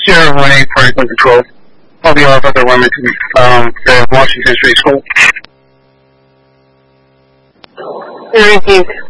Sierra 1-8 Franklin Control. All the other women to the Washington Street School. Received.